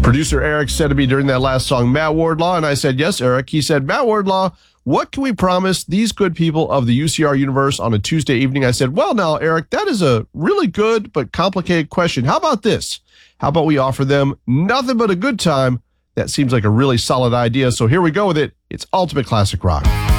Producer Eric said to me during that last song, Matt Wardlaw, and I said, yes, Eric. He said, Matt Wardlaw, what can we promise these good people of the UCR universe on a Tuesday evening? I said, well, now, Eric, that is a really good but complicated question. How about this? How about we offer them nothing but a good time? That seems like a really solid idea. So here we go with it. It's Ultimate Classic Rock.